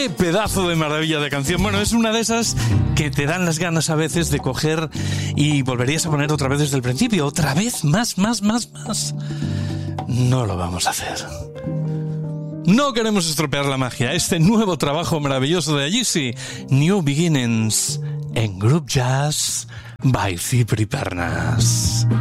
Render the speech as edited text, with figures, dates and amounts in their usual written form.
¡Qué pedazo de maravilla de canción! Bueno, es una de esas que te dan las ganas a veces de coger y volverías a poner otra vez desde el principio. Otra vez, más. No lo vamos a hacer. No queremos estropear la magia. Este nuevo trabajo maravilloso de Yeezy, New Beginnings, en Group Jazz by Cipri Pernas.